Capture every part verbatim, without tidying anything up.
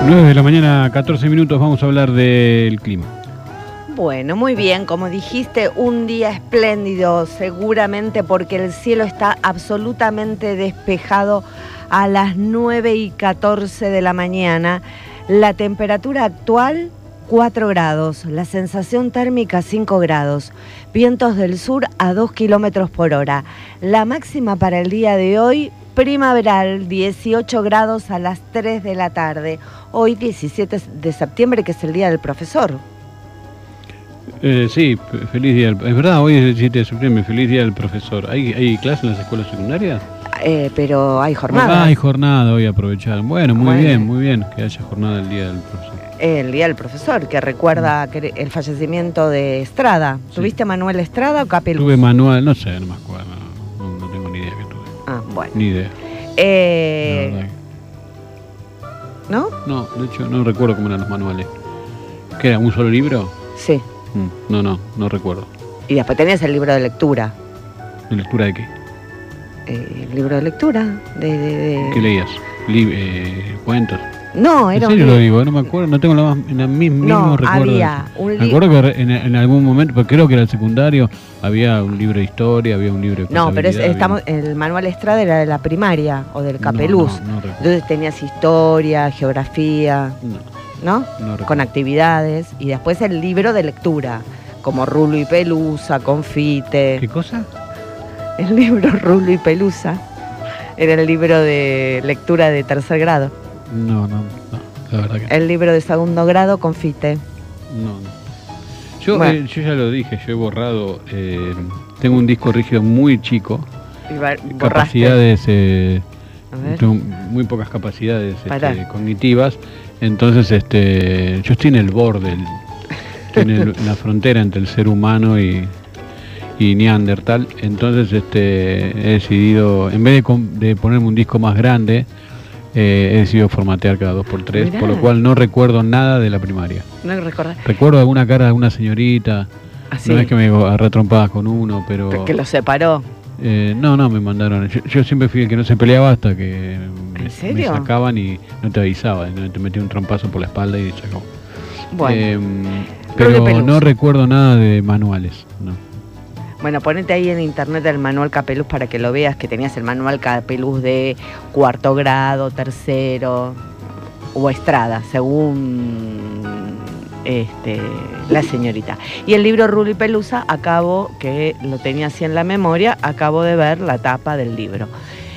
nueve de la mañana, catorce minutos, vamos a hablar del clima. Bueno, muy bien, como dijiste, un día espléndido, seguramente porque el cielo está absolutamente despejado a las nueve y catorce de la mañana. La temperatura actual, cuatro grados, la sensación térmica, cinco grados, vientos del sur a dos kilómetros por hora. La máxima para el día de hoy, primaveral, dieciocho grados a las tres de la tarde. Hoy, diecisiete de septiembre, que es el Día del Profesor. Eh, sí, feliz día. Es verdad, hoy es el diecisiete de septiembre, feliz día del profesor. ¿Hay, hay clases en las escuelas secundarias? Eh, pero hay jornada. Ah, hay jornada, hoy aprovechar. Bueno, muy Bueno. bien, muy bien que haya jornada el día del profesor. El Día del Profesor, que recuerda que el fallecimiento de Estrada. Sí. ¿Tuviste a Manuel Estrada o Capeluz? Tuve manual, no sé, no me acuerdo, no, no, no tengo ni idea que tuve. Ah, bueno. Ni idea. Eh, La verdad que- ¿No? No, de hecho no recuerdo cómo eran los manuales. ¿Qué era, un solo libro? Sí. Mm, No, no, no recuerdo. Y después tenías el libro de lectura. ¿De lectura de qué? Eh, el libro de lectura de... de, de... ¿Qué leías? Lib- eh, ¿Cuentos? No, ¿En era un serio lo libro. digo? No me acuerdo, no tengo la más, en el mismo No, recuerdo. de había eso. un Me li- acuerdo que re- en, en algún momento, porque creo que era el secundario, había un libro de historia, había un libro de No, pero es- contabilidad, estamos, había el Manuel Estrada era de la primaria o del un- Capeluz. No, no, no recuerdo. Entonces tenías historia, geografía, No, ¿no? no recuerdo. Con actividades. Y después el libro de lectura, como Rulo y Pelusa, Confite. ¿Qué cosa? El libro Rulo y Pelusa era el libro de lectura de tercer grado. No, no, no, la verdad que El libro de segundo grado, Confite. no. no. Yo, Bueno. eh, yo ya lo dije, yo he borrado, eh, tengo un disco rígido muy chico, Y ba- borraste. capacidades, eh, A ver. tengo muy pocas capacidades Pará. este, cognitivas, entonces este, yo estoy en el borde, el- estoy en, el- en la frontera entre el ser humano y, y Neandertal, entonces este, he decidido, en vez de, com- de ponerme un disco más grande, eh, he decidido formatear cada dos por tres, Mirá. por lo cual no recuerdo nada de la primaria. No recordás. Recuerdo alguna cara de alguna señorita, Así. no es que me agarré trompadas con uno, pero... Que lo separó. Eh, no, no, me mandaron. Yo, yo siempre fui el que no se peleaba hasta que me, ¿En serio? me sacaban y no te avisaba, no te metí un trompazo por la espalda y se acabó. Bueno. Eh, Pero de pero Pelusa. no recuerdo nada de manuales, no. Bueno, ponete ahí en internet el manual Capeluz para que lo veas, que tenías el manual Capeluz de cuarto grado, tercero o Estrada, según este, la señorita. Y el libro Rulo y Pelusa, acabo, que lo tenía así en la memoria, acabo de ver la tapa del libro.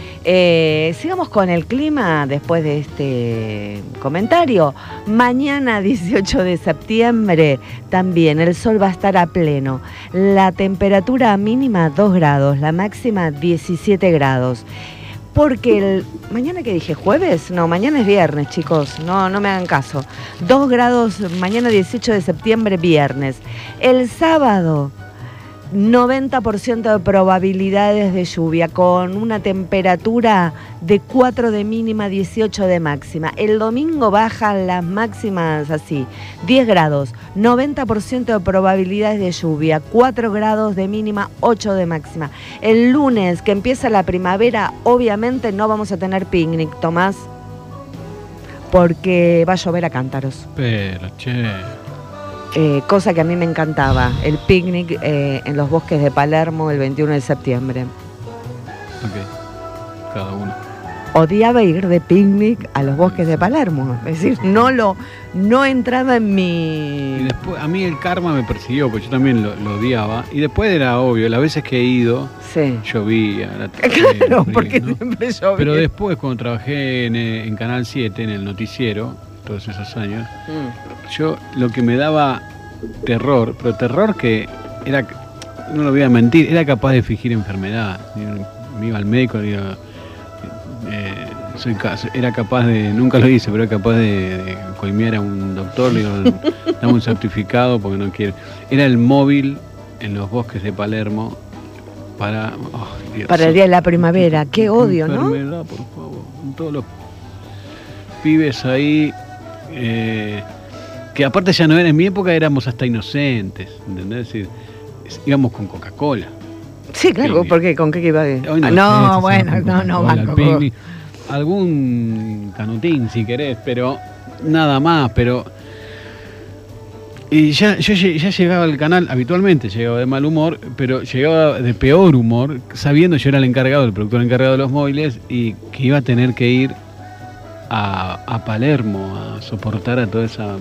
Eh, sigamos con el clima después de este comentario. Mañana dieciocho de septiembre también el sol va a estar a pleno. La temperatura mínima dos grados, la máxima diecisiete grados. Porque el... ¿Mañana qué dije? ¿Jueves? No, mañana es viernes, chicos. No, no me hagan caso. dos grados, mañana dieciocho de septiembre, viernes. El sábado, noventa por ciento de probabilidades de lluvia, con una temperatura de cuatro de mínima, dieciocho de máxima. El domingo bajan las máximas así, diez grados, noventa por ciento de probabilidades de lluvia, cuatro grados de mínima, ocho de máxima. El lunes, que empieza la primavera, obviamente no vamos a tener picnic, Tomás, porque va a llover a cántaros. Pero, che. Eh, cosa que a mí me encantaba, el picnic eh, en los bosques de Palermo el veintiuno de septiembre. Ok, cada uno. Odiaba ir de picnic a los bosques de Palermo, es decir, no lo no entraba en Y mi... después, a mí el karma me persiguió, porque yo también lo, lo odiaba. Y después era obvio, las veces que he ido, Sí. llovía. Era Claro, frío, porque ¿no? siempre llovía. Pero después, cuando trabajé en, eh, en Canal siete, en el noticiero, todos esos años, Mm. yo lo que me daba terror, pero terror que era, no lo voy a mentir, era capaz de fingir enfermedad. Me iba al médico y digo, eh, soy, ca- era capaz de, nunca lo hice, pero era capaz de, de coimear a un doctor, le digo, dame un certificado porque no quiero. Era el móvil en los bosques de Palermo para... oh, Dios. Para el día de la primavera, qué odio, ¿no? Enfermedad, por favor. Todos los pibes ahí, eh, que aparte ya no era, en mi época éramos hasta inocentes, ¿entendés? Es decir, es- íbamos con Coca-Cola. Sí, claro, Picnic. ¿por qué? ¿Con qué iba a ir? Hoy Ah, sé, no, si bueno, hacemos no, con no, Coca-Cola, banco. picnic, algún canutín si querés, pero nada más, pero... Y ya, yo ya llegaba al canal, habitualmente llegaba de mal humor, pero llegaba de peor humor, sabiendo yo era el encargado, el productor encargado de los móviles, y que iba a tener que ir a, a Palermo a soportar a toda esa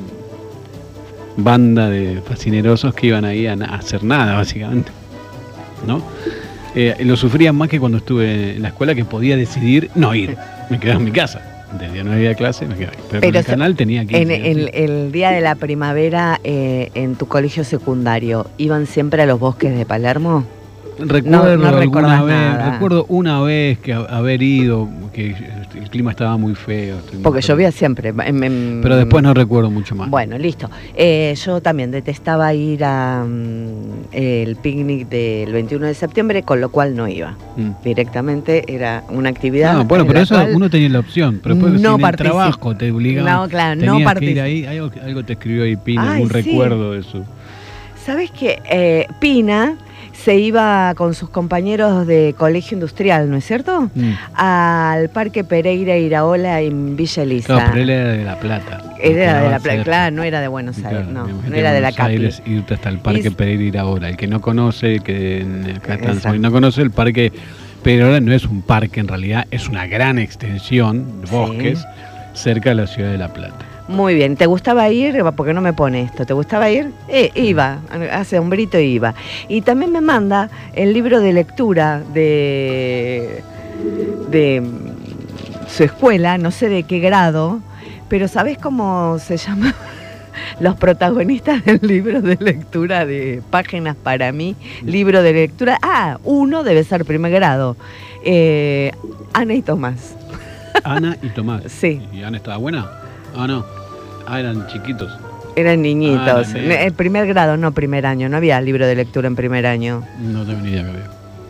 banda de fascinerosos que iban ahí a, a hacer nada, básicamente, ¿no? Eh, lo sufría más que cuando estuve en la escuela, que podía decidir no ir, me quedaba en mi casa. Desde no había clase, me quedaba ahí. Pero, pero en el canal tenía que ir. En el, el día de la primavera, eh, en tu colegio secundario, ¿iban siempre a los bosques de Palermo? Recuerdo, no, no alguna vez, nada. recuerdo una vez que haber ido, que el clima estaba muy feo. Porque llovía siempre. En, en, pero después no recuerdo mucho más. Bueno, listo. Eh, yo también detestaba ir a um, el picnic del veintiuno de septiembre, con lo cual no iba. Mm. Directamente era una actividad. No, bueno, pero eso uno tenía la opción. Pero después no si en el trabajo te obligaba. No, claro, no participé. Ahí, algo, algo te escribió ahí Pina, algún sí. recuerdo de eso. ¿Sabes qué? Eh, Pina se iba con sus compañeros de colegio industrial, ¿no es cierto? Mm. Al Parque Pereira Iraola en Villa Elisa. Claro, pero él era de La Plata. Era de La Plata, claro, no era de Buenos Aires, claro, no, no era de la capi. Aires, irte hasta el Parque y... Pereira Iraola. El que no conoce, que acá están, no conoce el Parque Pereira, no es un parque en realidad, es una gran extensión de bosques sí. cerca de la ciudad de La Plata. Muy bien, ¿te gustaba ir? Porque no me pone esto, ¿te gustaba ir? Eh, iba, hace hombrito iba. Y también me manda el libro de lectura de, de su escuela, no sé de qué grado, pero ¿sabés cómo se llama? Los protagonistas del libro de lectura de Páginas para mí, libro de lectura, ah, uno debe ser primer grado, eh, Ana y Tomás. Ana y Tomás. Sí. ¿Y Ana estaba buena? Ah, no. Ah, eran chiquitos. Eran niñitos. Ah, el primer grado, no primer año. No había libro de lectura en primer año. No tengo ni idea que había.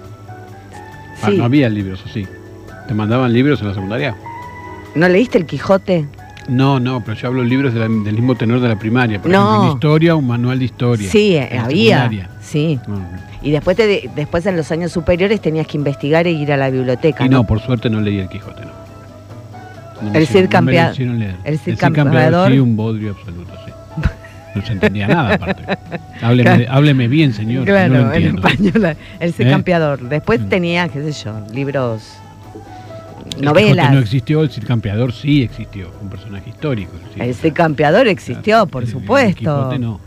Sí. Ah, no había libros, ¿o sí? ¿Te mandaban libros en la secundaria? ¿No leíste El Quijote? No, no, pero yo hablo de libros de la, del mismo tenor de la primaria. Por no. ejemplo, en historia, un manual de historia. Sí, había. Sí. No, no. Y después, te, después en los años superiores tenías que investigar e ir a la biblioteca. Y no, no por suerte no leí El Quijote, no. No el Cid Campeador. No el Cid Campeador. Sí, un bodrio absoluto, sí. No se entendía nada, aparte. Hábleme, claro. hábleme bien, señor. Claro, no en español, el Cid ¿Eh? Campeador. Después mm. tenía, qué sé yo, libros, el novelas. Quijote no existió, el Cid Campeador sí existió, un personaje histórico. Sí. El Cid Campeador existió, claro, por el, supuesto. El Quijote no.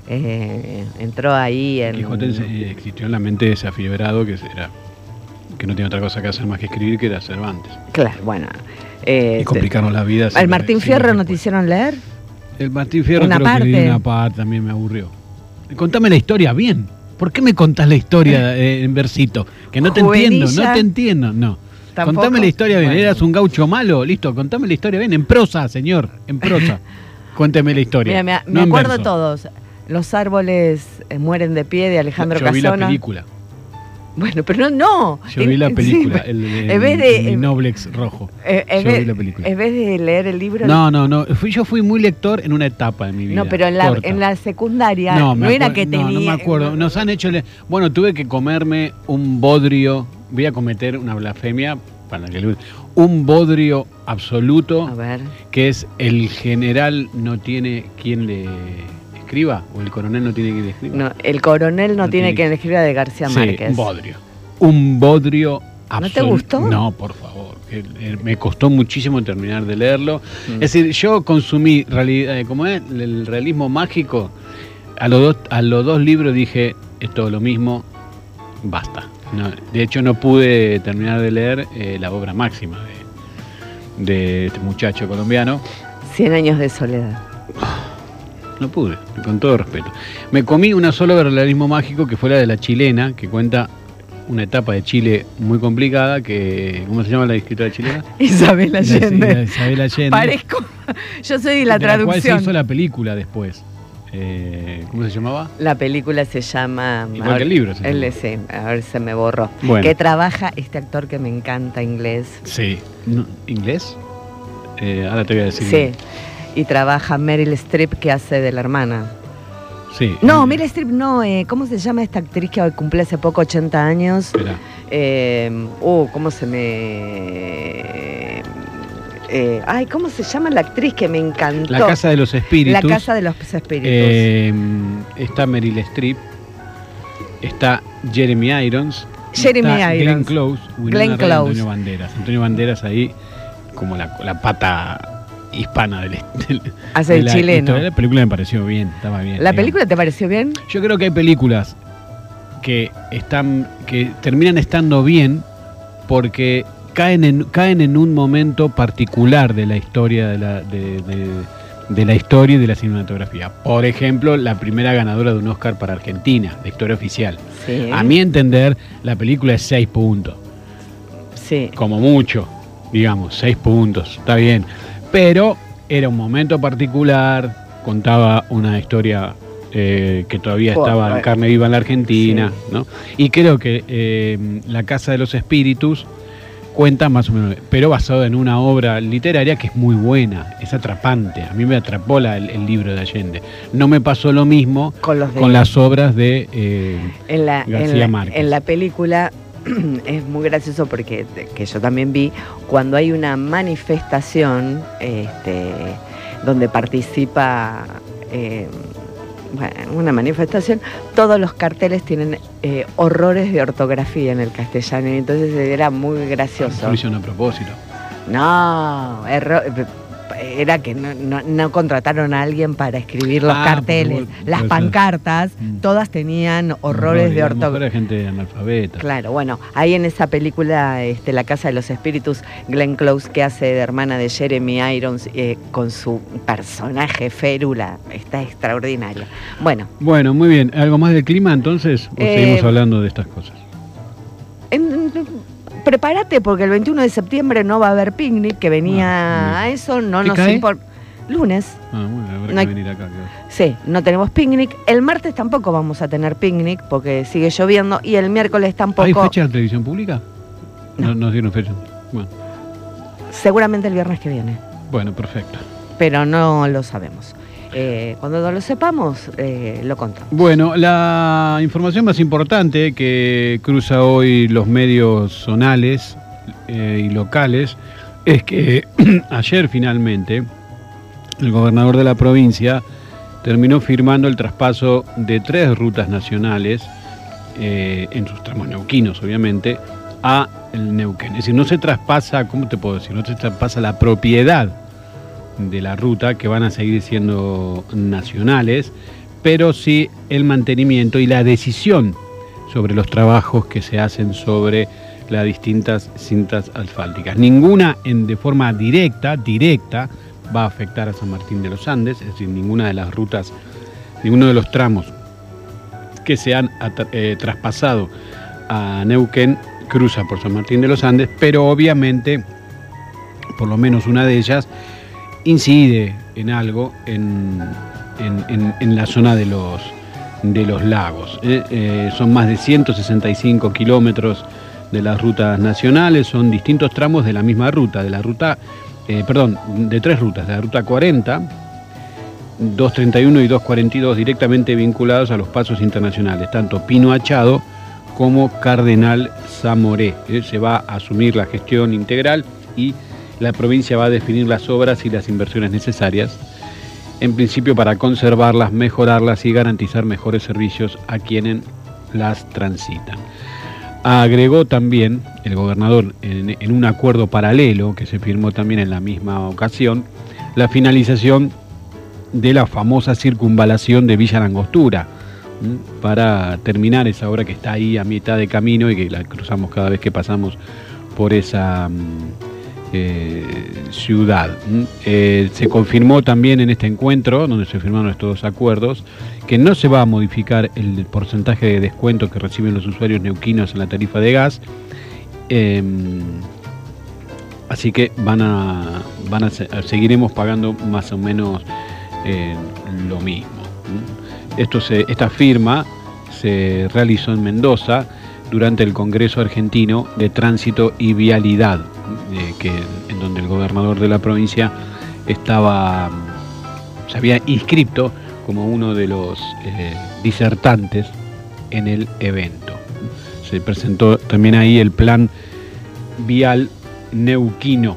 Eh, entró ahí en... El Quijote existió en la mente de ese afiebrado que era... que no tiene otra cosa que hacer más que escribir, que era Cervantes. Claro, bueno. Eh, y complicarnos la vida. ¿El Martín Fierro no te hicieron leer? El Martín Fierro una creo parte. que leí una parte, también me aburrió. Contame la historia bien. ¿Por qué me contás la historia eh, en versito? Que no te Juvenilla. entiendo, no te entiendo, no. ¿Tampoco? Contame la historia bien. Bueno. Eras un gaucho malo, listo, contame la historia bien. En prosa, señor, en prosa. Cuénteme la historia. Mira, me, no me acuerdo todos. Los árboles eh, mueren de pie, de Alejandro Yo Casona. Yo vi la película. Bueno, pero no, no. Yo vi la película, sí, el, el, en vez de, el Noblex rojo. Eh, en, Yo vez, vi la película. en vez de leer el libro... No, no, no. Fui, yo fui muy lector en una etapa de mi vida. No, pero en la, en la secundaria no, no era que tenía... No, no me acuerdo. Nos han hecho... Le... Bueno, tuve que comerme un bodrio. Voy a cometer una blasfemia para que un bodrio absoluto. A ver. Que es el general no tiene quien le... escriba, o el coronel no tiene quien le escriba. No, el coronel no, no tiene, tiene quien le escriba, de García sí, Márquez. Un bodrio. Un bodrio absoluto. ¿No te gustó? No, por favor. Me costó muchísimo terminar de leerlo. Mm. Es decir, yo consumí realidad, ¿cómo es? El realismo mágico. A los dos, a los dos libros dije, es todo lo mismo, basta. No, de hecho, no pude terminar de leer eh, la obra máxima de, de este muchacho colombiano. Cien años de soledad. No pude, con todo respeto. Me comí una sola obra de realismo mágico, que fue la de La Chilena, que cuenta una etapa de Chile muy complicada, que ¿cómo se llama la escritora chilena? Isabel Allende. Isabel Allende. Parezco, yo soy la de traducción. La cual se hizo la película después. Eh, ¿Cómo se llamaba? La película se llama... Igual que el libro. Se el, sí, a ver, se me borró. Bueno. Que trabaja este actor que me encanta, inglés. Sí. No, ¿inglés? Eh, ahora te voy a decir. Sí. Y trabaja Meryl Streep, que hace de la hermana. Sí. No, Meryl Streep no, eh, ¿cómo se llama esta actriz que cumple hace poco ochenta años? Espera. Eh, uh, ¿cómo se me...? Eh, ay, ¿cómo se llama la actriz que me encantó? La Casa de los Espíritus. La Casa de los Espíritus. Eh, está Meryl Streep, está Jeremy Irons, Jeremy está Irons. Glenn Close, Glenn Close. Antonio Banderas. Antonio Banderas ahí como la, la pata hispana del, del Hace de el la chileno. historia. La película me pareció bien, estaba bien. ¿La digamos. película te pareció bien? Yo creo que hay películas que están que terminan estando bien porque caen en caen en un momento particular de la historia de la de, de, de la historia y de la cinematografía. Por ejemplo, la primera ganadora de un Oscar para Argentina, de historia oficial. Sí. A mi entender, la película es seis puntos. Sí. Como mucho, digamos, seis puntos, está bien. Pero era un momento particular, contaba una historia eh, que todavía Por, estaba en bueno. carne viva en la Argentina, Sí. ¿no? Y creo que eh, La Casa de los Espíritus cuenta más o menos, pero basado en una obra literaria que es muy buena, es atrapante. A mí me atrapó la, el, el libro de Allende. No me pasó lo mismo Con los de- con las obras de eh, En la, García en la, Márquez. en la película es muy gracioso porque que yo también vi cuando hay una manifestación este, donde participa eh, bueno, una manifestación, todos los carteles tienen eh, horrores de ortografía en el castellano y entonces era muy gracioso. Lo hicieron a propósito. No, erro- era que no, no, no contrataron a alguien para escribir los Ah, carteles. por- Las por eso. pancartas, Mm. todas tenían horrores de A lo mejor ortografía. era gente analfabeta. Claro, bueno, ahí en esa película, este, La Casa de los Espíritus, Glenn Close, que hace de hermana de Jeremy Irons, eh, con su personaje férula, está extraordinaria. Bueno, Bueno, muy bien. ¿Algo más del clima entonces? ¿O Eh, seguimos hablando de estas cosas? en- prepárate porque el veintiuno de septiembre no va a haber picnic, que venía Ah, a eso, no ¿Qué nos cae? importa. Lunes. Ah, bueno, habrá no hay- que venir acá. claro. Sí, no tenemos picnic. El martes tampoco vamos a tener picnic porque sigue lloviendo y el miércoles tampoco. ¿Hay fecha de la televisión pública? No, No. nos dieron fecha. Bueno, Seguramente el viernes que viene, bueno, perfecto. pero no lo sabemos. Eh, cuando lo sepamos, eh, lo contamos. Bueno, la información más importante que cruza hoy los medios zonales eh, y locales es que ayer finalmente el gobernador de la provincia terminó firmando el traspaso de tres rutas nacionales, eh, en sus tramos neuquinos obviamente, a el Neuquén. Es decir, no se traspasa, ¿cómo te puedo decir? No se traspasa la propiedad de la ruta, que van a seguir siendo nacionales, pero sí el mantenimiento y la decisión sobre los trabajos que se hacen sobre las distintas cintas asfálticas. Ninguna en, de forma directa, directa, va a afectar a San Martín de los Andes, es decir, ninguna de las rutas, ninguno de los tramos que se han eh, traspasado a Neuquén cruza por San Martín de los Andes, pero obviamente, por lo menos una de ellas, incide en algo en, en, en, en la zona de los, de los lagos. ¿eh? Eh, son más de ciento sesenta y cinco kilómetros de las rutas nacionales, son distintos tramos de la misma ruta, de la ruta, eh, perdón, de tres rutas, de la ruta cuarenta, doscientos treinta y uno y doscientos cuarenta y dos, directamente vinculados a los pasos internacionales, tanto Pino Achado como Cardenal Zamoré. ¿eh? Se va a asumir la gestión integral y la provincia va a definir las obras y las inversiones necesarias, en principio para conservarlas, mejorarlas y garantizar mejores servicios a quienes las transitan. Agregó también el gobernador, en, en un acuerdo paralelo que se firmó también en la misma ocasión, la finalización de la famosa circunvalación de Villa Langostura, ¿m? para terminar esa obra que está ahí a mitad de camino y que la cruzamos cada vez que pasamos por esa eh, ciudad. Eh, se confirmó también en este encuentro, donde se firmaron estos dos acuerdos, que no se va a modificar el porcentaje de descuento que reciben los usuarios neuquinos en la tarifa de gas. Eh, así que van a, van a seguiremos pagando más o menos eh, lo mismo. Esto se, esta firma se realizó en Mendoza durante el Congreso Argentino de Tránsito y Vialidad, eh, que, en donde el gobernador de la provincia estaba, se había inscrito como uno de los eh, disertantes en el evento. Se presentó también ahí el plan vial neuquino,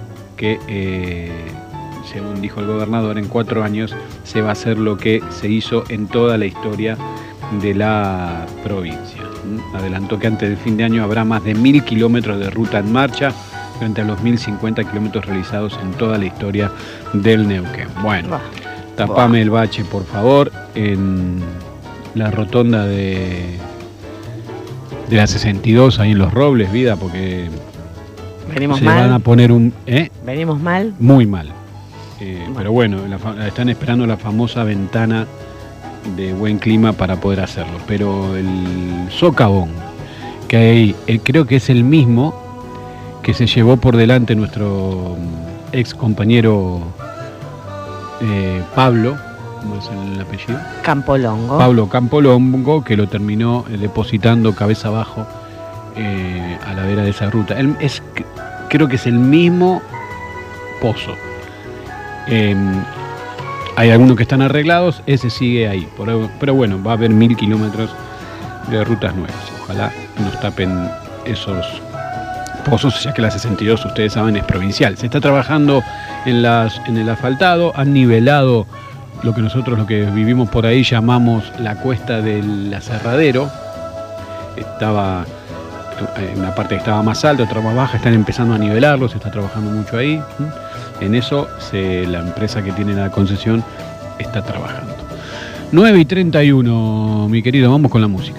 que, eh, según dijo el gobernador, en cuatro años se va a hacer lo que se hizo en toda la historia de la provincia. Adelantó que antes del fin de año habrá más de mil kilómetros de ruta en marcha, frente a los mil cincuenta kilómetros realizados en toda la historia del Neuquén. Bueno, bah, tapame bah. el bache, por favor, en la rotonda de, de la sesenta y dos, ahí en Los Robles, vida, porque venimos se mal. van a poner un... ¿eh? ¿Venimos mal? Muy mal. Eh, bueno. Pero bueno, la, están esperando la famosa ventana de buen clima para poder hacerlo. Pero el socavón, que hay, eh, creo que es el mismo que se llevó por delante nuestro ex compañero eh, Pablo, ¿cómo es el apellido? Campolongo. Pablo Campolongo, que lo terminó eh, depositando cabeza abajo eh, a la vera de esa ruta. Él es, creo que es el mismo pozo. Eh, hay algunos que están arreglados, ese sigue ahí. Por, pero bueno, va a haber mil kilómetros de rutas nuevas. Ojalá nos tapen esos pozos, ya que la sesenta y dos, ustedes saben, es provincial. Se está trabajando en, las, en el asfaltado, han nivelado lo que nosotros, lo que vivimos por ahí, llamamos la cuesta del aserradero. Estaba en una parte que estaba más alta, otra más baja, están empezando a nivelarlo, se está trabajando mucho ahí. En eso se, la empresa que tiene la concesión está trabajando. nueve y treinta y uno, mi querido, vamos con la música.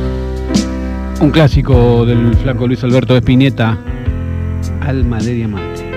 Un clásico del flaco Luis Alberto Spinetta, Alma de Diamante.